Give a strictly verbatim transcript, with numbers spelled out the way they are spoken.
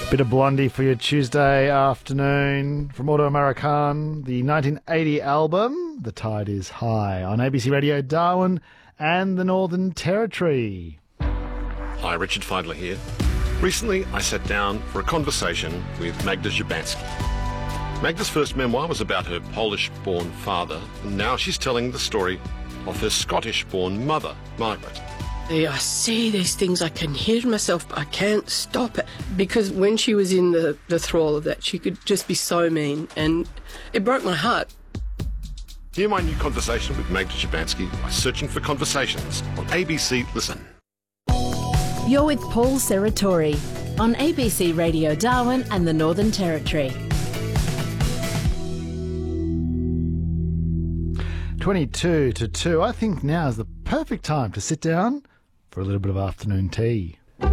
Bit of Blondie for your Tuesday afternoon from Auto American, the nineteen eighty album, The Tide is High, on A B C Radio Darwin and the Northern Territory. Hi, Richard Feidler here. Recently, I sat down for a conversation with Magda Szubanski. Magda's first memoir was about her Polish-born father, and now she's telling the story of her Scottish-born mother, Margaret. I see these things, I can hear myself, but I can't stop it. Because when she was in the, the thrall of that, she could just be so mean, and it broke my heart. Hear my new conversation with Magda Szubanski by searching for Conversations on A B C Listen. You're with Paul Serratori on A B C Radio Darwin and the Northern Territory. twenty-two to two. I think now is the perfect time to sit down for a little bit of afternoon tea.